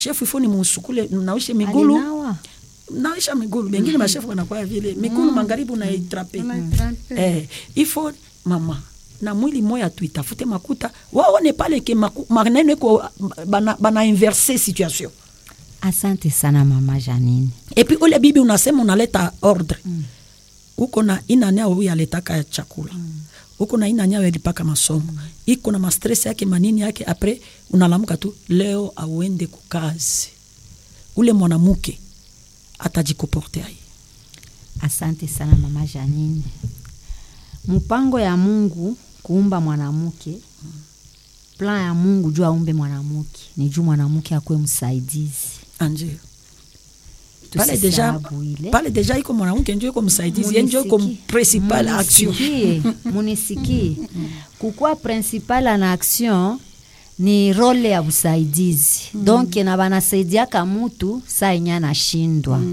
chef ifo ni musukule naoshe migulu. Naosha migulu. Bengine ba chef wanakuwa vile migulu magharibi na itrape. Ifo mama na mwili moya tu itafute makuta waone pale ke maneno ko bana inverser situation. Asante sana mama Janine. Et puis ule bibi unasema unaleta ordre. Uko na inania wewe aletaka chakula. Uko na inania wewe lipaka masomo. Iko na ma stress yake manini yake après unalamuka tu leo auende kukazi. Ule mwanamke atajikoporte ai. Asante sana mama Janine. Mpango ya Mungu kuumba mwanamke, plan ya Mungu juu aumbe mwanamke, ni juu mwanamke akwe msaidizi. Anje. Pale deja iko mwanamke ndio iko msaidizi, ndio iko principal action. Munisikie. Kukua principal na action ni role ya usaidizi. Donc na banasaidia kama mtu saa nyana shindwa.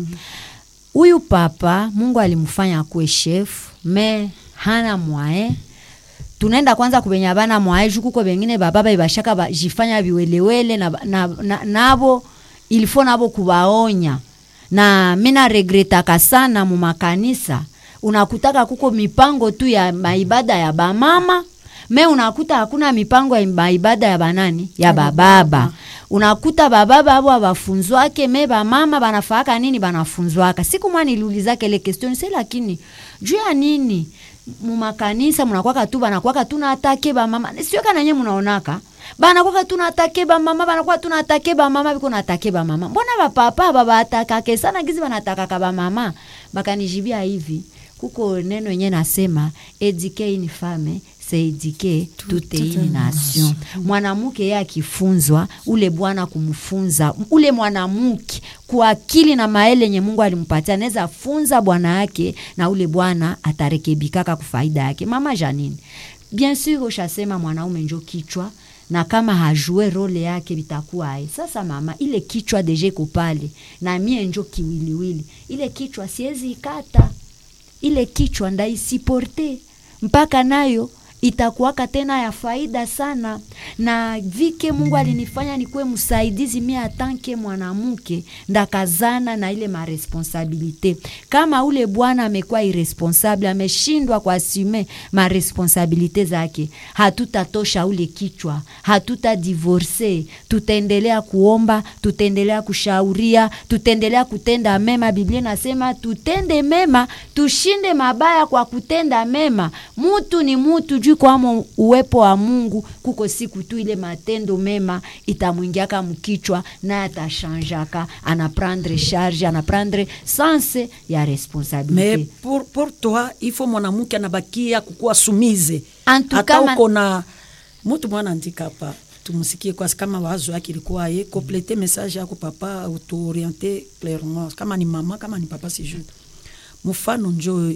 Huyu papa Mungu alimfanya akuwe chef, me hana mwae. Tunaenda kwanza kubenya bana mwae juku ko bengine baba ibashaka bajifanya biwelewele na nabo ilifo nabo kubaonya. Na mina regretaka sana mu makanisa unakutaka kuko mipango tu ya maibada ya bamama, me unakuta hakuna mipango ya maibada ya banani ya bababa. Unakuta bababa abo abafunzwake, me bamama banafaka nini banafunzwaka. Siku mwana niliuliza kile question c'est lakini juu ya nini mu makanisa mnakuwa tu banakuwa tu na atake bamama. Sio kana nyenye mnaonaka banakuwa tu na atake bamama, banakuwa tu na atake bamama, biko na atake bamama. Mbona bapapa baba ataka ke sana gizi banataka ka bamama? Bakanijibia hivi, kuko neno yenyewe nasema éduquer une femme c'est éduquer toute une nation. Mwanamke yeye akifunzwa, ule bwana kumfunza ule mwanamke kwa akili na maele yenye Mungu alimpatia, anaweza funza bwana yake na ule bwana atarekebikaka kufaida yake. Mama Janine, bien sûr ushasema mwanaume njo kichwa, na kama hajue role yake bitakuwa hai. Sasa mama, ile kichwa deje kupale na mie njo kiwiliwili, ile kichwa siezi ikata, ile kichwa ndaisiporte mpaka nayo itakuwaka tena ya faida sana. Na vike Mungu alinifanya nikuwe msaidizi mimi atanke mwanamke, ndakazana na ile ma responsabilite. Kama ule bwana amekuwa irresponsable, ameshindwa kwa assume ma responsabilite zake, hatutatosha ule kichwa, hatuta divorce, tutaendelea kuomba, tutaendelea kushauria, tutaendelea kutenda mema. Biblia nasema tutende mema, tushinde mabaya kwa kutenda mema. Mutu ni mutu juu kwa uwepo wa Mungu, kuko siku tu ile matendo mema itamuingiaka mkichwa na atashanjaka, anaprendre charge, anaprendre sens ya responsabilité. Mais pour toi il faut mwanamke anabakia kukua sumize. Hata uko na mtu mwana handicap tumusikie kwa kama wazo yake ilikuwa yeye compléter message yako papa, auto-orienter clairement kama ni mama kama ni papa si juste. Mfano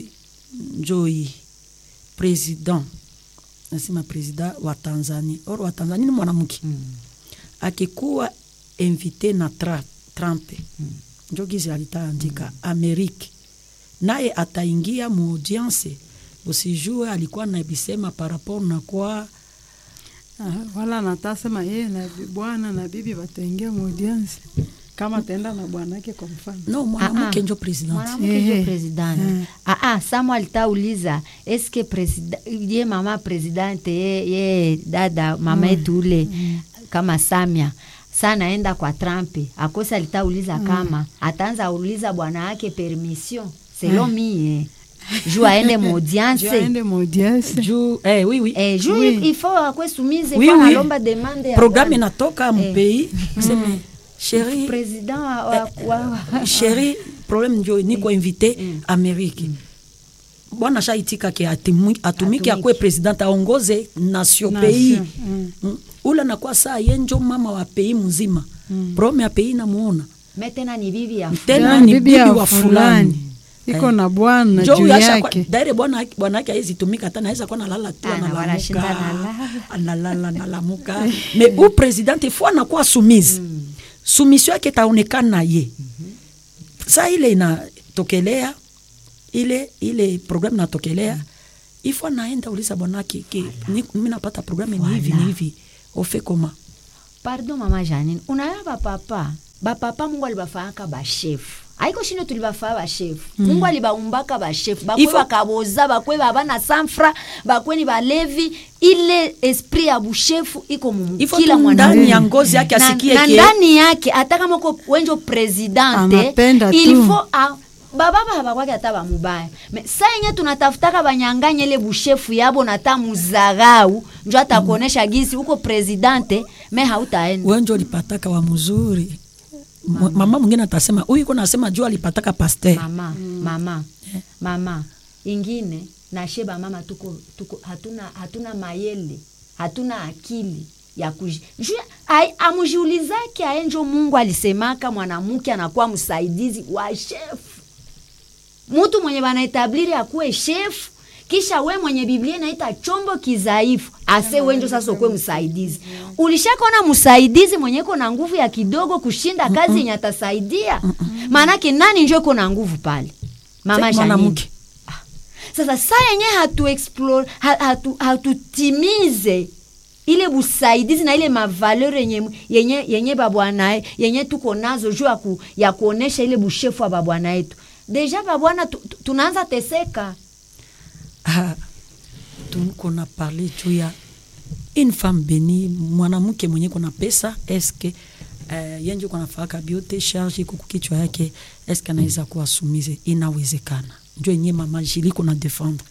njoi president nasema president wa Tanzania wa Tanzania ni mwanamke akikuwa invité na Trump njo gizi alitaandika Amerika, naye ataingia mu audience usijue alikuwa na bisema par rapport na kwa wala natasema yeye na bwana na bibi wataingia mu audience kama tenda na bwana yake kwa mfano. No, mwanamke njo president. Mwanamke njo president. Samuel tauliza eske president ye mama president ye dada mama yetu ule kama Samia sana enda kwa Trump, akosa litauliza kama ataanza uliza bwana yake permission selon mie juu aende mu audience. Juu oui juu il faut akwe soumise kwa alomba demande ya programme inatoka mu pays sema chérie président chérie problème njo niko invité Amerika. Bwana shaitika ke atumiki akwe president aongoze nation pays. Ula na kwa saa yenjo mama wa pays mzima. Problème ya pays namuona. Metena ni bibi ya tena ni bibi wa fulani. Iko na bwana juu yake. Daire bwana yake hizi tumika hata naweza kuwa nalala tu analala nalamuka. Mais au president ifo anakuwa soumise. Soumission yake taonekana ye. Sa ile inatokelea ile programu natokelea ifo naenda uliza bwanake ke mimi napata programu ni hivi ni hivi ofe koma Pardon mama Janine, unaona bapapa Mungu alibafaka ba chef. Haiko shino tulibafaa ba chef. Mungu alibaumbaka ba chef. Bakwe bakaboza, bakwe babana sanfra, bakwe ni balevi, ile esprit ya bushefu iko kila mwanadamu. Ndani ya ngozi yake asikie na ndani yake hata kama uko wenjo presidente, il faut baba habakwake hata bamubaya. Sasa yenye tunatafutaka banyanganye ile bushefu yabo na tamuzarau, njo atakuonesha gisi uko presidente, hautaenda. Wenjo lipataka wa mzuri. Mama mwingine atasema huyu yuko nasema jua alipataka pasteur. Mama ingine na sheba mama tuko hatuna mayele, hatuna akili ya amujiulizake aenjo Mungu alisemaka mwanamke anakuwa msaidizi wa chef. Mtu mwenye banaetabliri akuwe chef, kisha we mwenye Biblia inaita chombo kizaifu ase wenjo sasa ukwe msaidizi. Ulishakona msaidizi mwenye kuna nguvu ya kidogo kushinda kazi yenye atasaidia. Maanake nani njo kuna nguvu pale? Mama Janine. Sasa saa yenye hatutimize ile busaidizi na ile mavaleur yenye babwana yenye tuko nazo juu ya kuonesha ile bushefu wa babwana yetu. Deja babwana tunaanza teseka. Kuna parler juu ya une femme bénie, mwanamke mwenye kuna pesa, eske yenjo kuna faka biote charge kukichwa yake, eske anaweza kuwa sumize? Inawezekana. Ndio yenye mama Jili kuna défendre.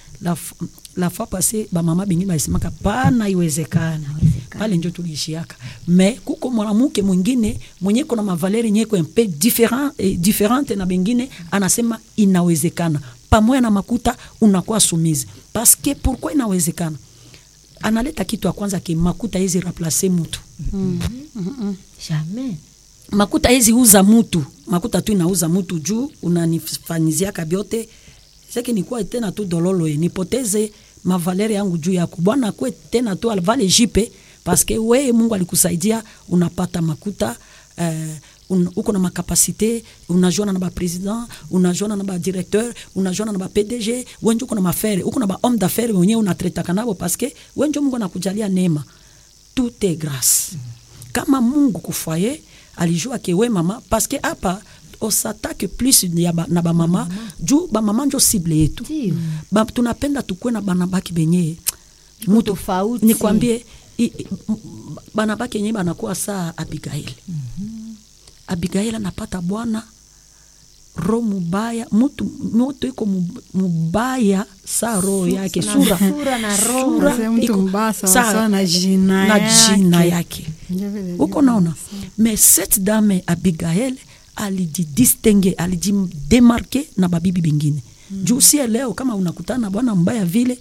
La fois passée ba mama bingi balisemaka pana iwezekana. Pale ndio tulishiaka. Mais kuko mwanamke mwingine mwenye kuna mavaleri nyeko un peu différente na bengine anasema inawezekana. Pamoja na makuta unakuwa sumize. Parce que pourquoi inawezekana? Analeta kitu ya kwanza ki makuta hizi remplacer mtu. Jamais. Makuta hizi uza mtu. Makuta tu inauza mtu juu unanifanyizia kabiote. Sasa ni kwa tena tu dololo nipoteze mavaleri yangu juu ya kubwana kwe tena tu alvale jipe parce que we Mungu alikusaidia unapata makuta uko na makapasite, unajoana na ba president, unajoana na ba directeur, unajoana na ba PDG, wenjo uko na mafere, uko na ba homme d'affaires wenyewe unatretaka nabo parce que wenjo Mungu anakujalia neema. Tout est grâce. Kama Mungu kufaye alijua ke we mama parce que hapa osatake plus na ba mama juu ba mama njo cible yetu. Ba tunapenda tukue na banabaki benye mtu tofauti. Nikwambie banabaki yenyewe banakuwa saa Abigail. Abigail anapata bwana roho mubaya, mtu iko mubaya saa roho yake, sura na roho mtu mbasa sana na jina yake. Uko naona? Mais cette dame Abigail alijidistingue, alijidémarquer na babibi bingine. Juu si leo kama unakutana bwana mbaya vile,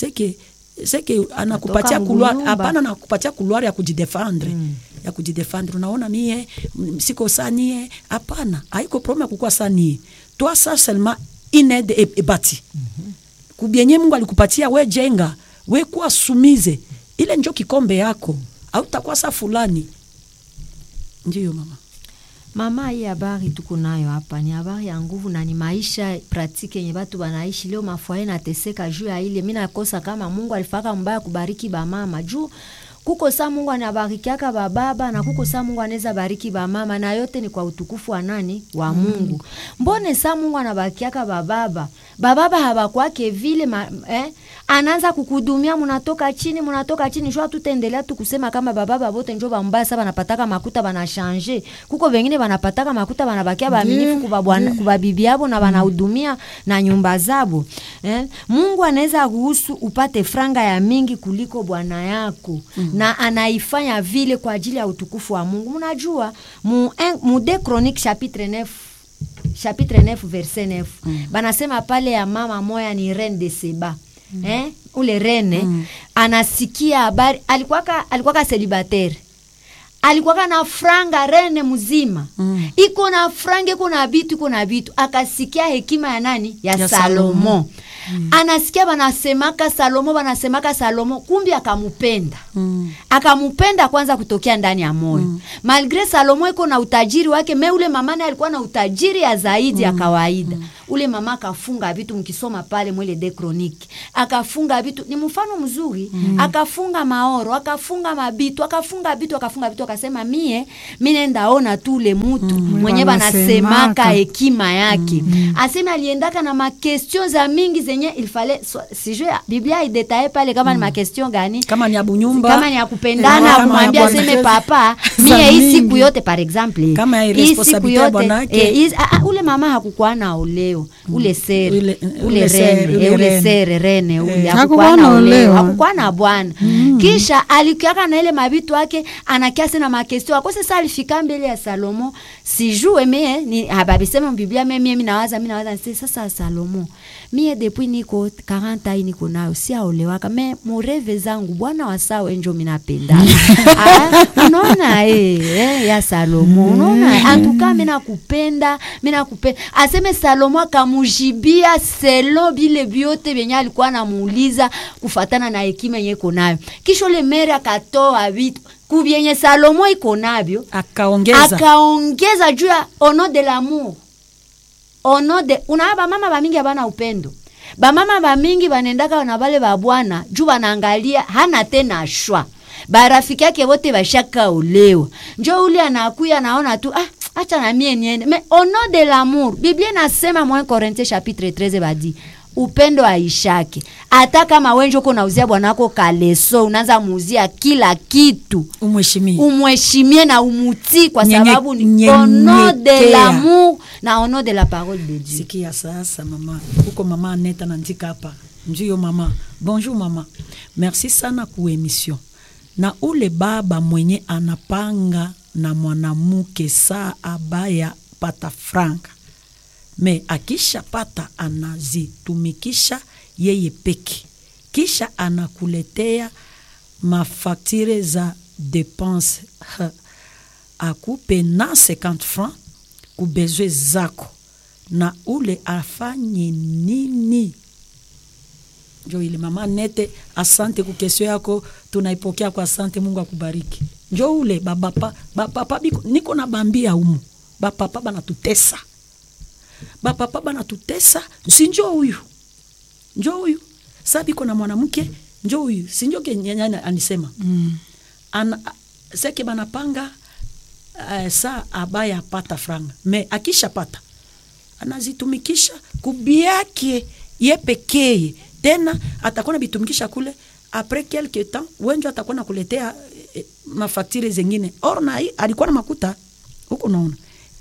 seke anakupatia couloir, hapana anakupatia couloir ya kujidefendre. Ya kujidefendre, unaona mie siko sanie, hapana, haiko problème kukua sanie. Toi ça seulement inaide et bati. Kubienye Mungu alikupatia we jenga, we kuwa sumize. Ile njo kikombe yako. Hautakuwa sa fulani. Ndiyo mama. Mama, hii habari tuko nayo hapa ni habari ya nguvu na ni maisha pratique yenye watu wanaishi leo. Mafuaye na teseka juu ya ile. Mimi nakosa kama Mungu alifaka mbaya kubariki ba mama juu kuko saa Mungu anabarikiaka ba baba na kuko saa Mungu anaweza bariki ba mama, na yote ni kwa utukufu wa nani? Wa Mungu. Mbone saa Mungu anabarikiaka ba baba? Ba baba habakwake vile anaanza kukudumia, mnatoka chini jua tutaendelea tu kusema kama baba bote njoo bambaya sasa banapataka makuta bana changer. Kuko wengine banapataka makuta banabakia baaminifu kuba bwana kuba bibi yabo na banahudumia na nyumba zabo. Mungu anaweza kuhusu upate franga ya mingi kuliko bwana yako. Na anaifanya vile kwa ajili ya utukufu wa Mungu. Mnajua mu 2 Chroniques chapitre 9 verset 9. Banasema pale ya mama moya ni reine de Seba. Ule rene anasikia habari, alikuwa célibataire. Alikuwa na franga rene mzima. Iko na franga, iko na bitu, akasikia hekima ya nani? Ya Salomo. Anasikia banasemaka Salomo, kumbi akamupenda. Akamupenda kwanza kutokea ndani ya moyo. Malgré Salomo iko na utajiri wake, ule mamani alikuwa na utajiri ya zaidi ya kawaida. Ule mama akafunga vitu, mkisoma pale mwele de Chronique. Akafunga vitu, ni mfano mzuri. Akafunga maoro, akafunga mabitu, akafunga vitu, akasema mie ndaona tu ule mtu mwenye banasemaka hekima yake. Asema aliendaka na makestion za mingi zenye ilifale sijue Biblia idetaye pale kama ni makestion gani, kama ni abunyumba, kama ni akupendana, kumwambia seme papa mie hii siku yote par exemple, kama irresponsibility ya bwanake. Ule mama hakukuwa na oleo, ule rene hakukuwa na oleo, hakukuwa na bwana. Kisha alikiaka na ile mabitu yake, anakiasi na makestion akose. Sasa alifika mbele ya Salomo, sijue mie ni hababisema Biblia, mimi nawaza sasa Salomo, mie depuis niko 40 ans niko nayo siaolewaka, me moreve zangu bwana wasawe njo minapenda. Unaona ya Salomo, unaona antuka mina kupenda. Aseme Salomo akamujibia selo bile biote benya alikuwa anamuuliza kufatana na hekima yenye iko nayo. Kisha le mere akatoa vitu kubyenye Salomo iko navyo, akaongeza juu ya ono de l'amour. Unaaba mama bamingi abana upendo. Mama bamingi banendaka na bale ba bwana juu banaangalia hana tena shwa. Barafiki yake wote bashaka olewa. Njoo ule anakuya naona tu acha na mie niende. Mais au nom de l'amour, Biblia nasema 1 Corinthiens chapitre 13 badi upendo aishake. Hata kama wenjo uko nauzia bwanako kaleso, unaanza muuzia kila kitu, umheshimie na umutii, kwa sababu ni au nom de l'amour na au nom de la parole de Dieu. Sikia sasa mama, uko mama Aneta nandika hapa. Ndio mama. Bonjour mama. Merci sana ku emission. Na ule baba mwenye anapanga na mwanamuke saa abaya pata franka, me akisha pata anazitumikisha yeye peke, kisha anakuletea mafaktire za dépense, akupe na 50 francs kubezwe zako, na ule afanye nini? Njo ile mama Nete, asante ku kesho yako, tunaipokea kwa asante, Mungu akubariki. Njo ule baba biko niko na bambia umu, baba banatutesa. Baba banatutesa, si njo huyu. Sabi kuna mwanamke, njo huyu. Si njo kenyanya anisema. Seke banapanga saa abaya pata franga. Me akisha pata, anazitumikisha kubiake ye pekee. Tena atakuwa bitumikisha kule, après quelque temps wenjo atakuwa na kuletea mafaktire zingine. Orna alikuwa na makuta huko, naona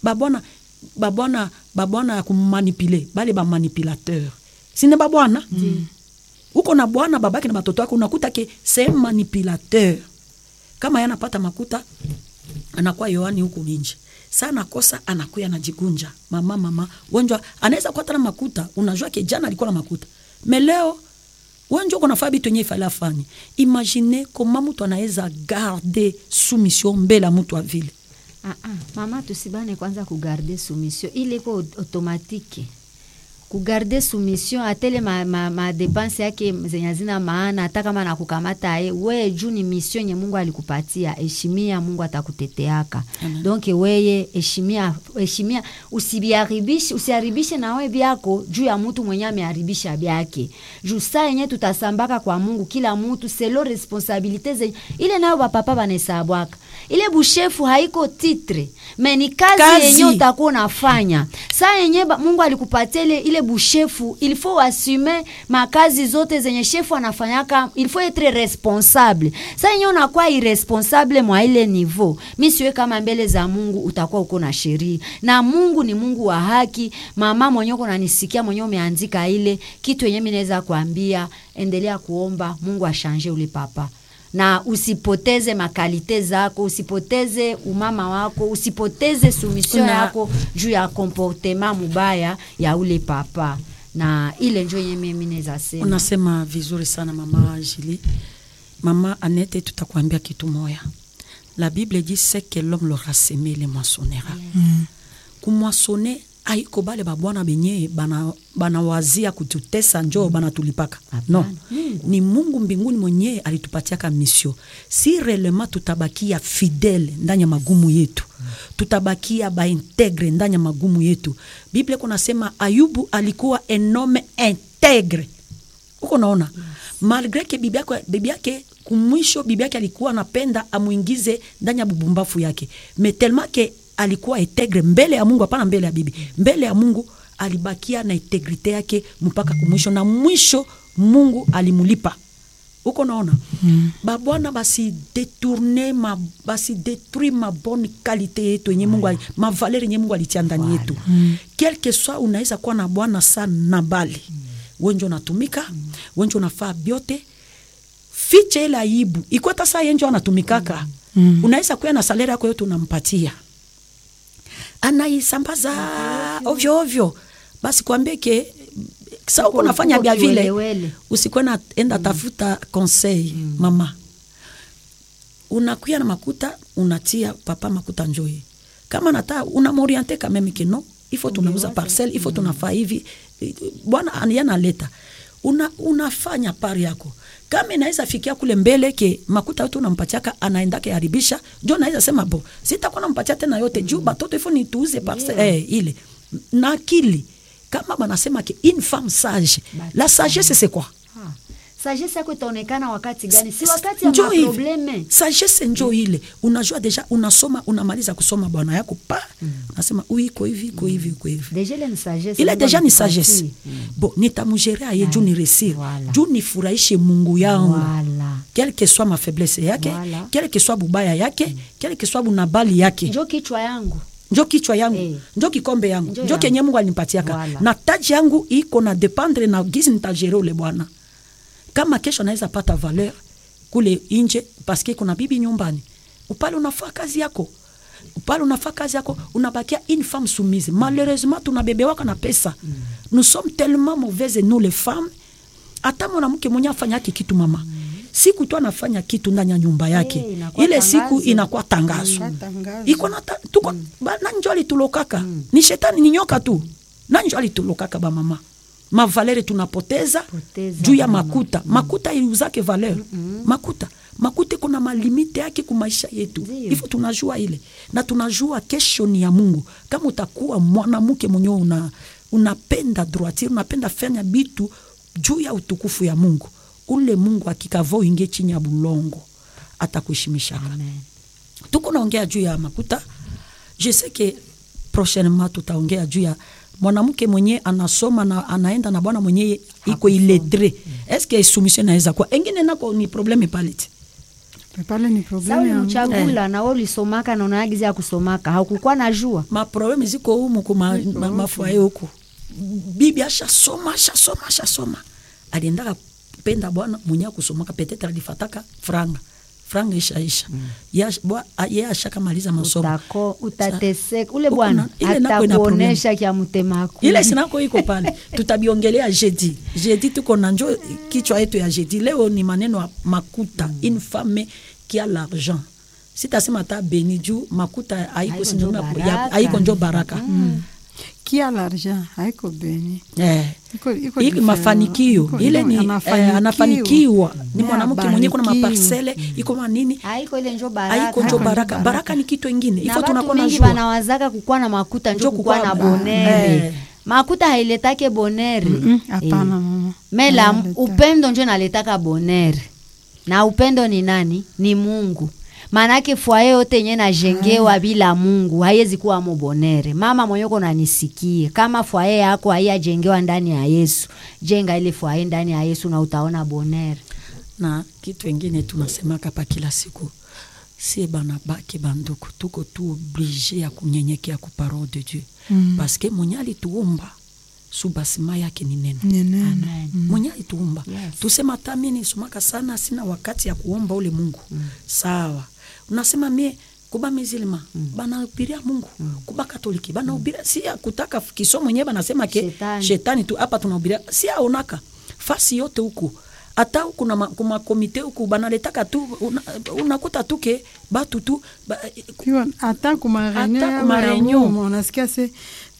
babwana ya kumanipule, bali ba manipulateur. Sine babwana huko na bwana babaki na batoto wako, unakuta ke c'est manipulateur. Kama yanapata makuta anakuwa yoani huko nje. Sana kosa anakuya anajigunja. Mama wenjo anaweza kuwa tana makuta, unajua ke jana alikuwa na makuta. Meleo wenjo kuna fabi tonye fala fani. Imagine koma mtu anaweza garder soumission mbele mtu wa vile. Mama tusibane kwanza kugarder soumission, ile iko automatique. Kugarder soumission atele ma dépense yake zenye zina maana, hata kama nakukamata wewe juu ni mission yenye Mungu alikupatia, heshimia, Mungu atakuteteaka. Donc wewe heshimia, usiharibishe na wewe byako juu ya mtu mwenye ameharibisha byake. Juu saa yenye tutasambaka kwa Mungu, kila mtu selo responsabilité ile nayo papa banesabwaka. Ile bushefu haiko titre, mais ni kazi yenye utakuwa unafanya. Saa yenye Mungu alikupatia ile bushefu, il faut assumer makazi zote zenye shefu anafanyaka, il faut être responsable. Saa yenye unakuwa irresponsable mwa ile niveau, mimi siwe kama mbele za Mungu utakuwa uko na sheria. Na Mungu ni Mungu wa haki. Mama mwenye uko unanisikia, mwenye umeandika ile kitu yenye mimi naweza kuambia, endelea kuomba Mungu ashanje ule papa. Na usipoteze makalite zako, usipoteze umama wako, usipoteze soumission yako juu ya comportement mubaya ya ule papa. Na ile njo yenye mimi naweza sema. Unasema vizuri sana mama Julie. Mama Anete, tutakwambia kitu moya. La Bible dit c'est que l'homme l'aura semé, le moissonnera. Kumoissonner haiko bale babwana benye bana wazia kututesa njoo bana tulipaka. No. Ni Mungu mbinguni mwenye alitupatiaka mission. Si relema tutabakia fidèle ndani ya magumu yetu. Tutabakia ba integre ndani ya magumu yetu. Biblia kuna sema Ayubu alikuwa un homme intègre. Uko naona? Malgré que bibi yake kumwisho bibi yake alikuwa anapenda amuingize ndani ya bubumbafu yake. Mais tellement que alikuwa integre mbele ya Mungu, hapana mbele ya bibi. Mbele ya Mungu alibakia na integrite yake mpaka kumwisho, na mwisho Mungu alimulipa. Uko naona? Babwana basi détourner basi détruire ma bonne qualité yetu yenye Mungu ma valeur yenye Mungu alitia ndani yetu. Quel que soit unaweza kuwa na bwana sana na bali. Wenjo natumika, wenjo nafaa biote. Fiche ile aibu. Iko tasa yenjo anatumikaka. Unaweza kuwa na salary yako yote unampatia. Anaisambaza ovyo ovyo. Basi kuambie ke sasa uko nafanya bia vile usikuwa na enda tafuta conseil mama. Unakuya na makuta unatia papa makuta njoi. Kama nata unamorienter quand même que non, il faut tunauza parcelle, il faut tunafaa hivi. Bwana yana leta. Unafanya pari yako. Kama inaweza fikia kule mbele ke makuta yote unampatiaka anaenda ke haribisha, ndio naweza sema bo, sitakuwa nampatia tena yote juu batoto ifo ni tuuze parcelle ile. Na akili kama banasema ke une femme sage, la sagesse c'est quoi? Sagesse yako itaonekana wakati gani? Si wakati ya probleme. Sagesse njoo ile. Unajua deja unasoma, unamaliza kusoma bwana yako pa. Nasema iko hivi, iko hivi, iko hivi. Deja ile ni sagesse. Ile deja ni sagesse. Bon, nitamujere aye juu ni resir. Juu nifurahishe Mungu yangu. Quelle que soit ma faiblesse yake, quelle que soit bubaya yake, quelle que soit bunabali yake. Njoo kichwa yangu. Njoo kichwa yangu, njoo kikombe yangu, njoo kenye Mungu alinipatiaka. Na taji yangu iko na dependre na gizi nitajere ule bwana. Kama kesho naweza pata valeur kule inje parce que kuna bibi nyumbani. Upale unafaa kazi yako. Upale unafaa kazi yako, unabakia une femme soumise. Malheureusement tunabebewaka na pesa. Nous sommes tellement mauvaises nous les femmes. Hata mwanamke mwenye afanya kitu mama. Siku tu anafanya kitu ndani ya nyumba yake. Ile siku inakuwa tangazo. Iko na tuko na njoli tulokaka. Ni shetani ni nyoka tu. Na njoli tulokaka ba mama. Ma valeur tunapoteza juu ya makuta. Makuta iuzake valeur. Makuta kuna malimite yake kwa maisha yetu. Hivyo tunajua ile. Na tunajua kesho ni ya Mungu. Kama utakuwa mwanamke mwenye unapenda droiture, unapenda fanya bitu juu ya utukufu ya Mungu. Ule Mungu akikavo inge chini ya bulongo atakuheshimishaka. Tuko naongea juu ya makuta. Je sais que prochainement tutaongea juu ya mwanamke mwenye anasoma na anaenda na bwana mwenye iko illettré. Est-ce que soumission inaweza kwa engine nako ni problème paliti? Pale ni problème ya mchagula na wao lisomaka na unaagiza ya kusomaka. Hakukuwa najua. Ma problème ziko humu kwa mafuaye huko. Bibi ashasoma. Aliendaka penda bwana mwenye kusomaka peut-être alifataka franga isha. Yeye ashakamaliza masomo. Utateseka. Ule bwana atakuonesha kia mtemako. Ile sinako iko pale. Tutabiongelea jeudi. Jeudi tuko na njoo kichwa yetu ya jeudi. Leo ni maneno makuta. Une femme qui a l'argent. Sitasema ta beniju makuta haiko sinjona haiko njoo baraka. Qui a l'argent haiko beni. Iko mafanikio. Ile ni anafanikiwa. Ni mwanamke mwenye kuna maparcelle, iko manini? Haiko ile njoo baraka. Haiko njoo baraka. Baraka ni kitu kingine. Ifo tunakuwa na jua. Wanawazaka kukuwa na makuta njoo kukuwa na bonere. Makuta hailetake bonere. Hapana mama. Mela upendo njoo naletaka bonere. Na upendo ni nani? Ni Mungu. Manake foyer yote yenye najengewa bila Mungu haiwezi kuwa mbonere. Mama mwenyeko nanisikie. Kama foyer yako haijajengewa ndani ya Yesu, jenga ile foyer ndani ya Yesu na utaona bonere. Na kitu kingine tunasema hapa kila siku. Si bana baki banduku tuko tu obligé ya kunyenyekea ku parole de Dieu. Parce que mwenye alituumba subasima yake ni neno. Amen. Mwenye alituumba. Tusema tamini sumaka sana sina wakati ya kuomba ule Mungu. Sawa. Unasema mie kuba mizilima bana ubiria Mungu, kuba katoliki bana ubiria si ya kutaka kisomo mwenyewe banasema ke shetani tu hapa tunahubiria si aonaka fasi yote huku hata huku na kuma komite huku banaletaka tu unakuta tu ke batu tu hata kuma reunion unasikia se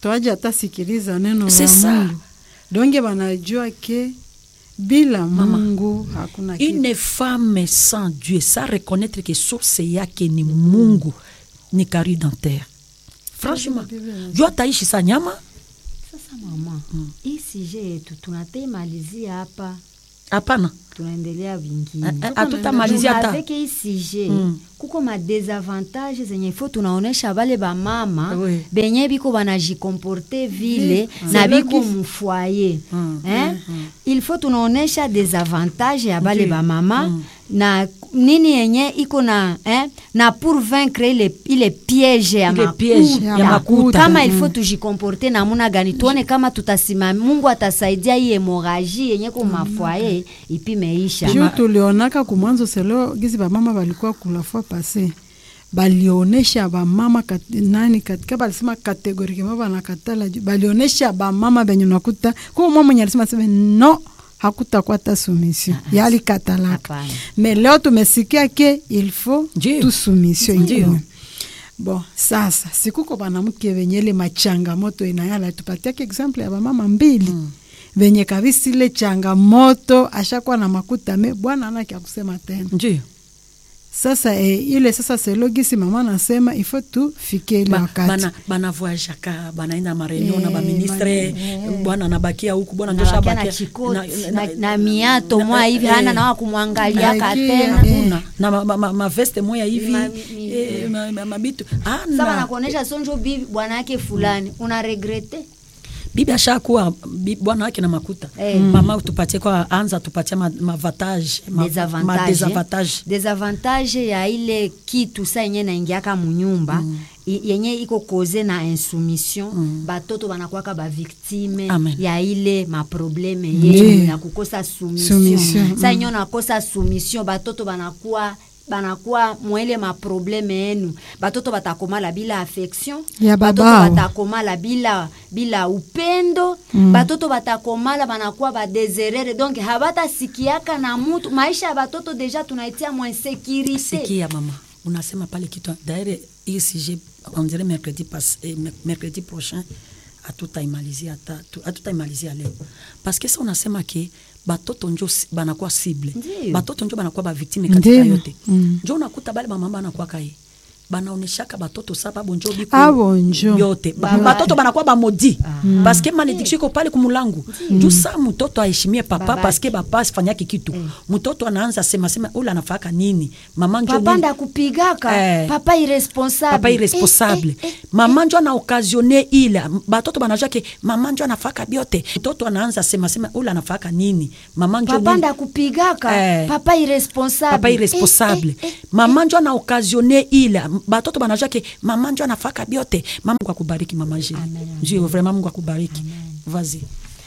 toaje hata sikiliza neno la C'est ça. Mungu. Donge wanajua ke bila Mungu hakuna kitu. Une femme sans Dieu, ça reconnaître que source yake ni Mungu, ni kari dans terre. Franchement, Dieu ataishi sa nyama. Sasa mama, hii sije yetu tunatemalizia hapa. Hapana. Tunaendelea vingine. Hatutamalizia hata. Avec hii sije, kuko ma désavantages zenye faut tunaonesha bale ba mama benye biko banajikomporte vile na biko mfoyer. Il faut tunaonesha désavantages ya bale ba mama na nini yenye iko na na pour vaincre ile piège ya makuta. Kama il faut tujikomporte namuna gani tuone kama tutasimama Mungu atasaidia hii hemorrhagie yenye kwa mafoyer ipimeisha. Juu tulionaka kumwanzo selo gizi ba mama walikuwa kula fois passé. Balionesha ba mama nani katika balisema kategori kama banakatala balionesha ba mama benye nakuta kwa mama mwenye alisema sema no hakutakuwa ta soumission yali katalaka. Mais leo tumesikia ke il faut tu soumission. Bon, sasa sikuko banamke venyele machangamoto inayala tupatia example ya ba mama mbili. Venye kabisa ile changamoto ashakuwa na makuta bwana ana kia kusema tena. Ndio. Sasa ile sasa selogisi mama nasema il faut tu fike ile wakati. Bana voyage ka banaenda marenio na ba ministre bwana anabakia huku bwana ndio shabakia na miato mwa hivi hana na kumwangalia tena na veste moya hivi mabitu sasa nakuonesha sonjo bibi bwana yake fulani una regrete bibi ashakuwa bwana wake na makuta. Mama utupatie kwa anza tupatie desavantage ya ile kitu sa yenye naingiaka munyumba yenye iko koze na insoumission. Batoto banakuwa ba victime ya ile ma probleme yenye na kukosa soumission. Sa yenye nakosa soumission batoto banakuwa mwele ma probleme yenu. Batoto batakomala bila affection, batoto batakomala bila upendo, batoto batakomala banakuwa ba désirere. Donc habata sikiaka na mtu maisha ya batoto deja tunaitia mo insécurité. Sikia mama, unasema pale kitu d'ailleurs ici j'ai on dirait mercredi prochain hatutaimalizia leo. Parce que ça unasema ke batoto njo banakuwa cible. Batoto njo banakuwa ba victime katika yote. Njo unakuta bale mama banakuwa kai. Banaoneshaka batoto sababu njo biko yote. Batoto banakuwa ba maudit. Parce que malédiction iko pale kumulangu. Njo sa mtoto aheshimie papa parce que papa asifanyaki kitu. Mtoto anaanza sema ula anafaka nini? Mama njo papa nda kupigaka. Papa irresponsable. Mama njo ana occasioner ile. Batoto banajua ke mama njo anafaka biote. Mtoto anaanza sema ula anafaka nini? Mama njo papa nda kupigaka. Papa irresponsable. Mama njo ana occasioner ile. Batoto banajua ke mama njo anafaka biote. Mama Mungu akubariki mama Jili. Ndio vraiment Mungu akubariki. Vas-y.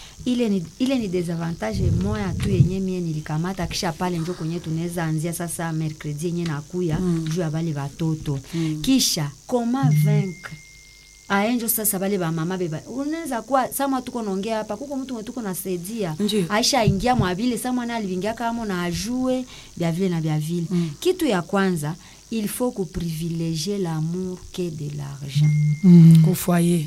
Ile ni desavantage moya tu yenye mie nilikamata kisha pale njo kwenye tunaweza anzia sasa mercredi yenye nakuya juu ya bale batoto. Kisha comment vaincre aenjo sasa bale ba mama beba. Unaweza kuwa sama tuko naongea hapa kuko mtu mwetuko nasaidia. Aisha ingia mwa vile sama na alivingia kama na ajue bia vile na bia vile. Kitu ya kwanza il faut que privilégier l'amour que de l'argent. Ku foyer.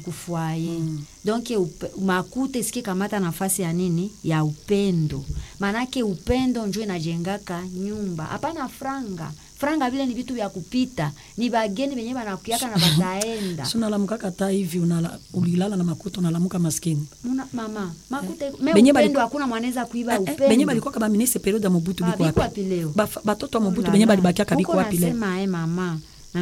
Donc makute sikie kamata nafasi ya nini? Ya upendo. Manake upendo njo inajengaka nyumba. Hapana franga vile ni vitu vya kupita. Ni bageni benye banakuyaka na bataenda. Suna lamuka kata hivi ulilala na makuta unalamuka maskini. Mama, makute upendo hakuna mwanaweza kuiba upendo. Benye balikuwa kama ministre periode ya Mobutu biko wapi? Batoto wa Mobutu benye balibakia kabiko wapi leo? Nasema mama.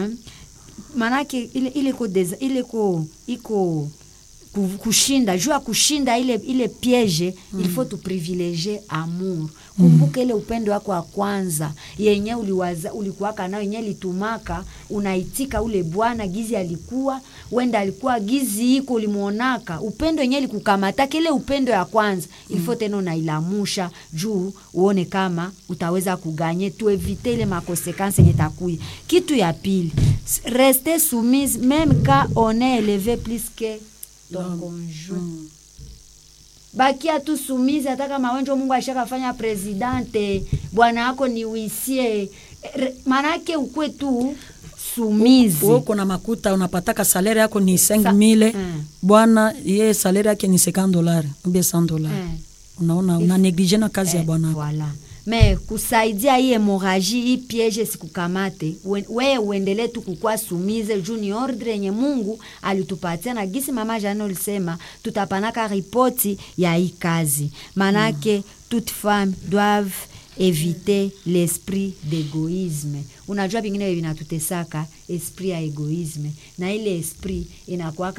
Manake ile iko kushinda jua kushinda ile piège il faut tu privilégier amour. Kumbuka ile upendo wako wa kwanza yenye ulikuwaka nao yenye litumaka unaitika ule bwana gizi alikuwa wenda alikuwa gizi iko ulimuonaka upendo yenye likukamata kile upendo ya kwanza il faut tena unailamusha juu uone kama utaweza kuganye tu eviter ile makonsequences yenye takuya. Kitu ya pili rester soumise même quand on est élevé plus que ton conjoint. Bakia tu soumise hata kama wenjo Mungu ashakafanya presidente, bwana wako ni wisie. Manake ukwe tu sumizi. Uko na makuta unapataka salaire yako ni 5000, bwana yeye salaire yake ni $50 ou bien $100. Unaona una neglige na kazi ya bwana. Voilà. Me kusaidia hii hemorrhage hii piège sikukamate. Wewe uendelee tu kukua sumize juu ni ordre yenye Mungu alitupatia, na gisi mama Jane ulisema tutapanaka ripoti ya hii kazi. Manake toute femme doivent éviter l'esprit d'égoïsme. Unajua vingine vinatutesaka esprit ya egoisme, na ile esprit inakuwa